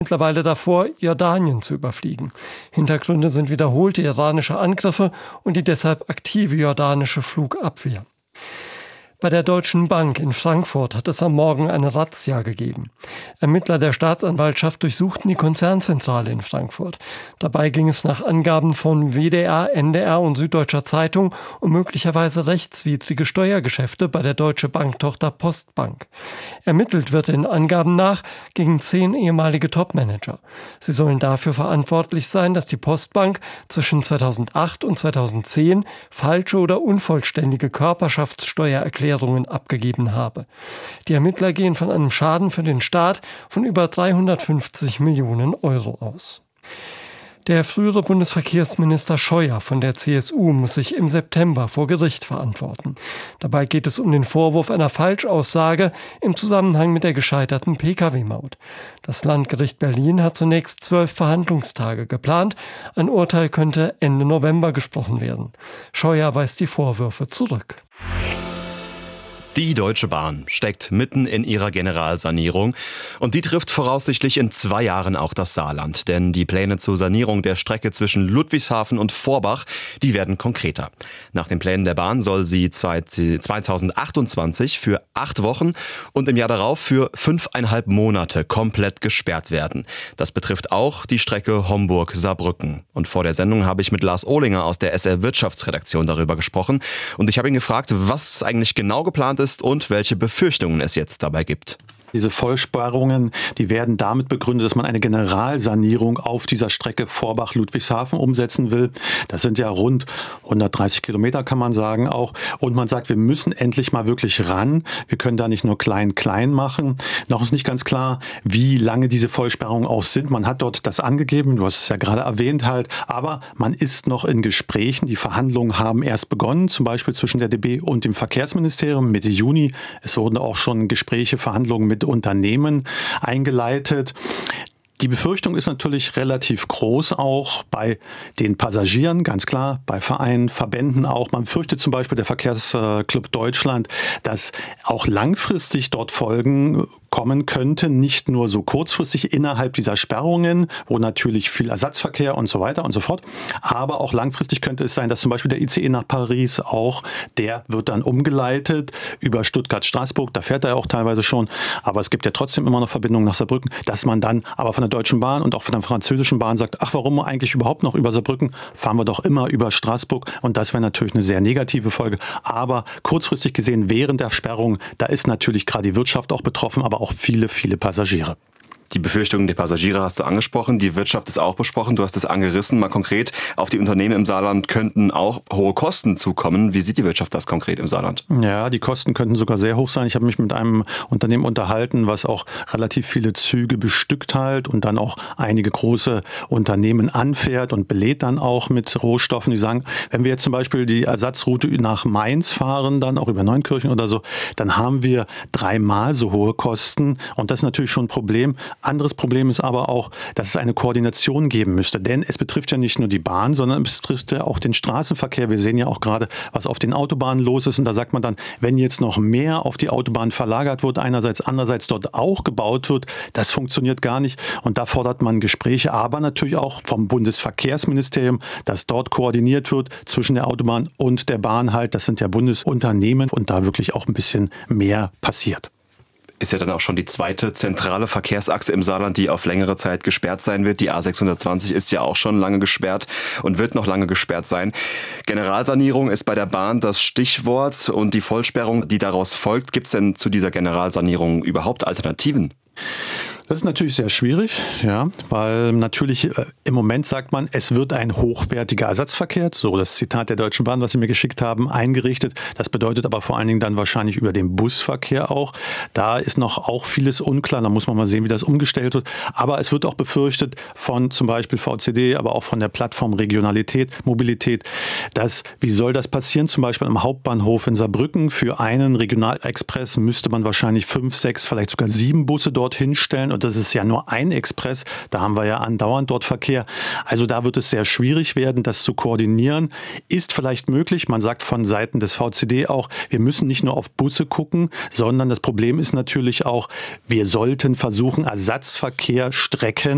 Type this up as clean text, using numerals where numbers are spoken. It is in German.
mittlerweile davor, Jordanien zu überfliegen. Hintergründe sind wiederholte iranische Angriffe und die deshalb aktive jordanische Flugabwehr. Bei der Deutschen Bank in Frankfurt hat es am Morgen eine Razzia gegeben. Ermittler der Staatsanwaltschaft durchsuchten die Konzernzentrale in Frankfurt. Dabei ging es nach Angaben von WDR, NDR und Süddeutscher Zeitung um möglicherweise rechtswidrige Steuergeschäfte bei der Deutsche Bank-Tochter Postbank. Ermittelt wird den Angaben nach gegen 10 ehemalige Topmanager. Sie sollen dafür verantwortlich sein, dass die Postbank zwischen 2008 und 2010 falsche oder unvollständige Körperschaftssteuererklärungen abgegeben habe. Die Ermittler gehen von einem Schaden für den Staat von über 350 Millionen Euro aus. Der frühere Bundesverkehrsminister Scheuer von der CSU muss sich im September vor Gericht verantworten. Dabei geht es um den Vorwurf einer Falschaussage im Zusammenhang mit der gescheiterten Pkw-Maut. Das Landgericht Berlin hat zunächst 12 Verhandlungstage geplant. Ein Urteil könnte Ende November gesprochen werden. Scheuer weist die Vorwürfe zurück. Die Deutsche Bahn steckt mitten in ihrer Generalsanierung und die trifft voraussichtlich in 2 Jahren auch das Saarland. Denn die Pläne zur Sanierung der Strecke zwischen Ludwigshafen und Vorbach, die werden konkreter. Nach den Plänen der Bahn soll sie 2028 für 8 Wochen und im Jahr darauf für 5,5 Monate komplett gesperrt werden. Das betrifft auch die Strecke Homburg-Saarbrücken. Und vor der Sendung habe ich mit Lars Ohlinger aus der SR Wirtschaftsredaktion darüber gesprochen. Und ich habe ihn gefragt, was eigentlich genau geplant ist und welche Befürchtungen es jetzt dabei gibt. Diese Vollsperrungen, die werden damit begründet, dass man eine Generalsanierung auf dieser Strecke Vorbach-Ludwigshafen umsetzen will. Das sind ja rund 130 Kilometer, kann man sagen auch. Und man sagt, wir müssen endlich mal wirklich ran. Wir können da nicht nur klein machen. Noch ist nicht ganz klar, wie lange diese Vollsperrungen auch sind. Man hat dort das angegeben, du hast es ja gerade erwähnt halt. Aber man ist noch in Gesprächen. Die Verhandlungen haben erst begonnen, zum Beispiel zwischen der DB und dem Verkehrsministerium Mitte Juni. Es wurden auch schon Gespräche, Verhandlungen mit Unternehmen eingeleitet. Die Befürchtung ist natürlich relativ groß, auch bei den Passagieren, ganz klar, bei Vereinen, Verbänden auch. Man fürchtet zum Beispiel der Verkehrsclub Deutschland, dass auch langfristig dort Folgen kommen könnte, nicht nur so kurzfristig innerhalb dieser Sperrungen, wo natürlich viel Ersatzverkehr und so weiter und so fort, aber auch langfristig könnte es sein, dass zum Beispiel der ICE nach Paris auch, der wird dann umgeleitet über Stuttgart-Straßburg, da fährt er auch teilweise schon, aber es gibt ja trotzdem immer noch Verbindungen nach Saarbrücken, dass man dann aber von der Deutschen Bahn und auch von der französischen Bahn sagt, ach, warum eigentlich überhaupt noch über Saarbrücken, fahren wir doch immer über Straßburg, und das wäre natürlich eine sehr negative Folge, aber kurzfristig gesehen während der Sperrung, da ist natürlich gerade die Wirtschaft auch betroffen, aber auch viele Passagiere. Die Befürchtungen der Passagiere hast du angesprochen, die Wirtschaft ist auch besprochen, du hast es angerissen. Mal konkret, auf die Unternehmen im Saarland könnten auch hohe Kosten zukommen. Wie sieht die Wirtschaft das konkret im Saarland? Ja, die Kosten könnten sogar sehr hoch sein. Ich habe mich mit einem Unternehmen unterhalten, was auch relativ viele Züge bestückt halt und dann auch einige große Unternehmen anfährt und belädt dann auch mit Rohstoffen. Die sagen, wenn wir jetzt zum Beispiel die Ersatzroute nach Mainz fahren, dann auch über Neunkirchen oder so, dann haben wir 3-mal so hohe Kosten, und das ist natürlich schon ein Problem. Anderes Problem ist aber auch, dass es eine Koordination geben müsste, denn es betrifft ja nicht nur die Bahn, sondern es betrifft ja auch den Straßenverkehr. Wir sehen ja auch gerade, was auf den Autobahnen los ist, und da sagt man dann, wenn jetzt noch mehr auf die Autobahn verlagert wird, andererseits dort auch gebaut wird, das funktioniert gar nicht, und da fordert man Gespräche, aber natürlich auch vom Bundesverkehrsministerium, dass dort koordiniert wird zwischen der Autobahn und der Bahn halt, das sind ja Bundesunternehmen, und da wirklich auch ein bisschen mehr passiert. Ist ja dann auch schon die zweite zentrale Verkehrsachse im Saarland, die auf längere Zeit gesperrt sein wird. Die A620 ist ja auch schon lange gesperrt und wird noch lange gesperrt sein. Generalsanierung ist bei der Bahn das Stichwort, und die Vollsperrung, die daraus folgt. Gibt es denn zu dieser Generalsanierung überhaupt Alternativen? Das ist natürlich sehr schwierig, ja, weil natürlich im Moment sagt man, es wird ein hochwertiger Ersatzverkehr, so das Zitat der Deutschen Bahn, was sie mir geschickt haben, eingerichtet. Das bedeutet aber vor allen Dingen dann wahrscheinlich über den Busverkehr auch. Da ist noch auch vieles unklar, da muss man mal sehen, wie das umgestellt wird. Aber es wird auch befürchtet von zum Beispiel VCD, aber auch von der Plattform Regionalität, Mobilität, dass, wie soll das passieren, zum Beispiel am Hauptbahnhof in Saarbrücken, für einen Regionalexpress müsste man wahrscheinlich 5, 6, vielleicht sogar 7 Busse dorthin stellen, und das ist ja nur ein Express, da haben wir ja andauernd dort Verkehr. Also da wird es sehr schwierig werden, das zu koordinieren. Ist vielleicht möglich, man sagt von Seiten des VCD auch, wir müssen nicht nur auf Busse gucken, sondern das Problem ist natürlich auch, wir sollten versuchen, Ersatzverkehrsstrecken